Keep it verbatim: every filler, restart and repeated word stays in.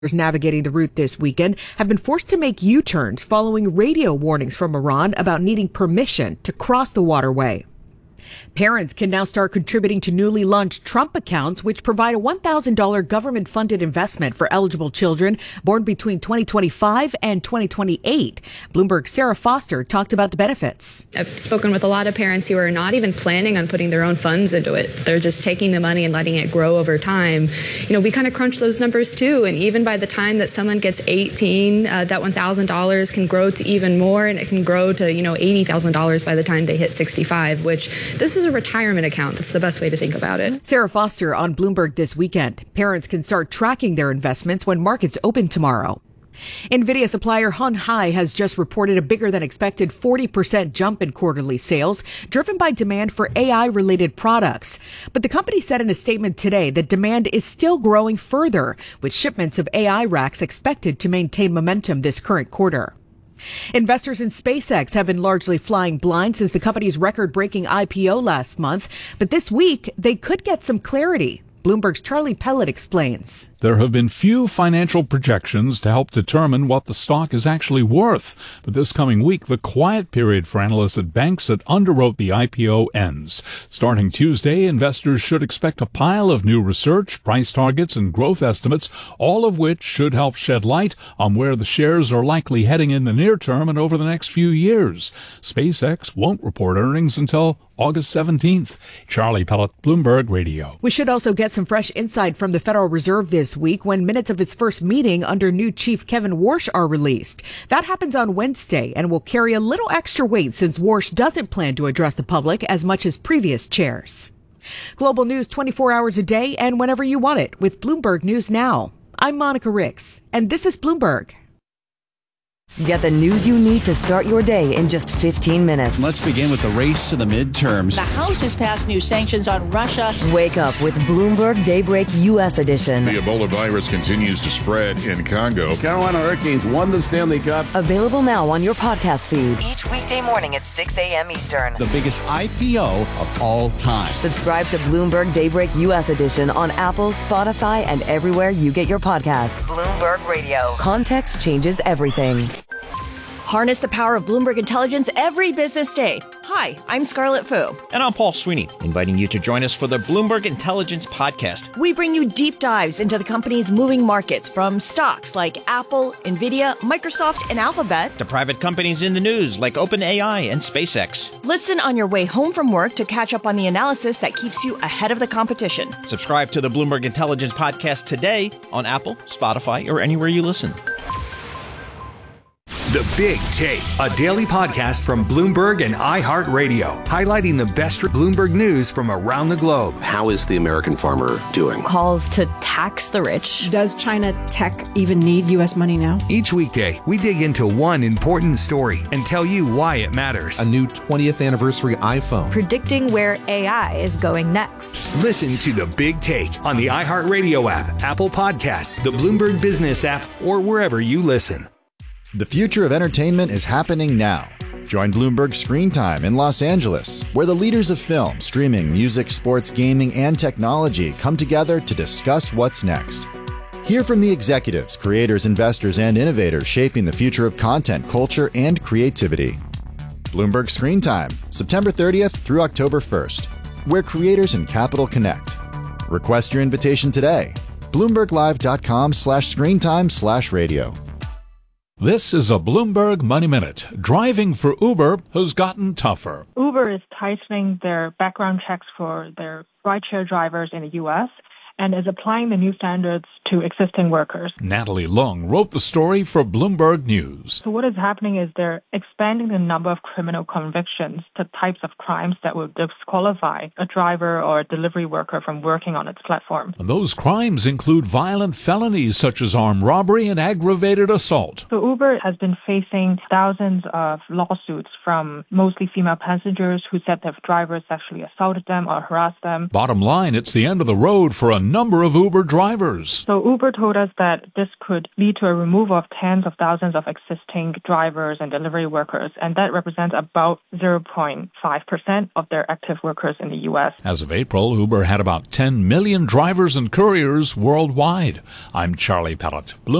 navigating the route this weekend have been forced to make U-turns following radio warnings from Iran about needing permission to cross the waterway. Parents can now start contributing to newly launched Trump accounts, which provide a one thousand dollars government-funded investment for eligible children born between twenty twenty-five and twenty twenty-eight. Bloomberg's Sarah Foster talked about the benefits. I've spoken with a lot of parents who are not even planning on putting their own funds into it. They're just taking the money and letting it grow over time. You know, we kind of crunch those numbers too, and even by the time that someone gets eighteen, uh, that one thousand dollars can grow to even more, and it can grow to, you know, eighty thousand dollars by the time they hit sixty-five, which this is a retirement account. That's the best way to think about it. Sarah Foster on Bloomberg this weekend. Parents can start tracking their investments when markets open tomorrow. NVIDIA supplier Hon Hai has just reported a bigger than expected forty percent jump in quarterly sales, driven by demand for A I-related products. But the company said in a statement today that demand is still growing further, with shipments of A I racks expected to maintain momentum this current quarter. Investors in SpaceX have been largely flying blind since the company's record-breaking I P O last month, but this week they could get some clarity. Bloomberg's Charlie Pellet explains. There have been few financial projections to help determine what the stock is actually worth. But this coming week, the quiet period for analysts at banks that underwrote the I P O ends. Starting Tuesday, investors should expect a pile of new research, price targets, and growth estimates, all of which should help shed light on where the shares are likely heading in the near term and over the next few years. SpaceX won't report earnings until August seventeenth. Charlie Pellet, Bloomberg Radio. We should also get some fresh insight from the Federal Reserve this week when minutes of its first meeting under new Chief Kevin Warsh are released. That happens on Wednesday and will carry a little extra weight since Warsh doesn't plan to address the public as much as previous chairs. Global news twenty-four hours a day and whenever you want it with Bloomberg News Now. I'm Monica Ricks, and this is Bloomberg. Get the news you need to start your day in just fifteen minutes. Let's begin with the race to the midterms. The House has passed new sanctions on Russia. Wake up with Bloomberg Daybreak U S Edition. The Ebola virus continues to spread in Congo. Carolina Hurricanes won the Stanley Cup. Available now on your podcast feed. Each weekday morning at six a.m. Eastern. The biggest I P O of all time. Subscribe to Bloomberg Daybreak U S Edition on Apple, Spotify, and everywhere you get your podcasts. Bloomberg Radio. Context changes everything. Harness the power of Bloomberg Intelligence every business day. Hi, I'm Scarlett Fu. And I'm Paul Sweeney, inviting you to join us for the Bloomberg Intelligence Podcast. We bring you deep dives into the company's moving markets, from stocks like Apple, NVIDIA, Microsoft, and Alphabet, to private companies in the news like OpenAI and SpaceX. Listen on your way home from work to catch up on the analysis that keeps you ahead of the competition. Subscribe to the Bloomberg Intelligence Podcast today on Apple, Spotify, or anywhere you listen. The Big Take, a daily podcast from Bloomberg and iHeartRadio, highlighting the best Bloomberg news from around the globe. How is the American farmer doing? Calls to tax the rich. Does China tech even need U S money now? Each weekday, we dig into one important story and tell you why it matters. A new twentieth anniversary iPhone. Predicting where A I is going next. Listen to The Big Take on the iHeartRadio app, Apple Podcasts, the Bloomberg Business app, or wherever you listen. The future of entertainment is happening now. Join Bloomberg Screen Time in Los Angeles, where the leaders of film, streaming, music, sports, gaming, and technology come together to discuss what's next. Hear from the executives, creators, investors, and innovators shaping the future of content, culture, and creativity. Bloomberg Screen Time, September thirtieth through October first, where creators and capital connect. Request your invitation today. BloombergLive.com slash screentime slash radio. This is a Bloomberg Money Minute. Driving for Uber has gotten tougher. Uber is tightening their background checks for their rideshare drivers in the U S and is applying the new standards to existing workers. Natalie Lung wrote the story for Bloomberg News. So what is happening is they're expanding the number of criminal convictions to types of crimes that would disqualify a driver or a delivery worker from working on its platform. And those crimes include violent felonies such as armed robbery and aggravated assault. So Uber has been facing thousands of lawsuits from mostly female passengers who said their drivers sexually assaulted them or harassed them. Bottom line, it's the end of the road for a number of Uber drivers. So So Uber told us that this could lead to a removal of tens of thousands of existing drivers and delivery workers, and that represents about zero point five percent of their active workers in the U S. As of April, Uber had about ten million drivers and couriers worldwide. I'm Charlie Pellett.